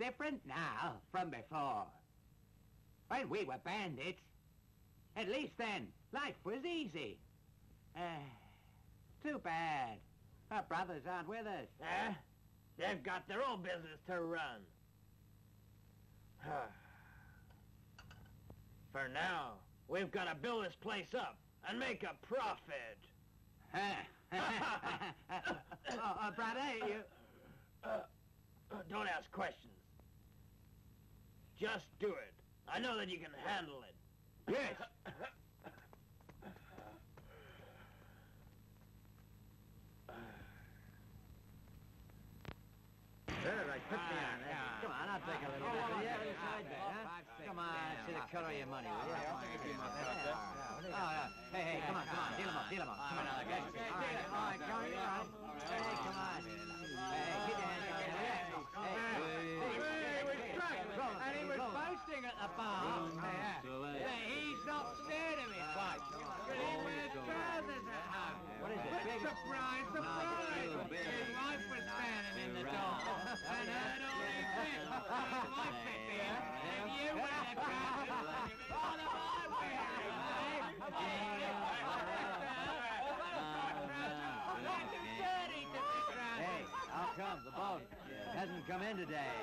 different now from before. When we were bandits, at least then, life was easy. Too bad. Our brothers aren't with us. They've got their own business to run. For now, we've got to build this place up and make a profit. Brother, you... Don't ask questions. Just do it. I know that you can handle it. Yes. All right, put me on. Come on, I'll take a little bit. Yeah, inside there, huh? Come on, see the color of your money, will you? Hey, come on, deal him up. Come on, all right, come on. Hey, come on. Hey, keep your hands down there. Hey, we're struck, and he was boasting at the bar. He's not scared of me. Why? Because he wears trousers at home. What is it? Surprise! His wife was standing in the door and heard all he said. His wife said to him, if you wear the trousers, what am I wearing, Hey, how come? The boat hasn't come in today.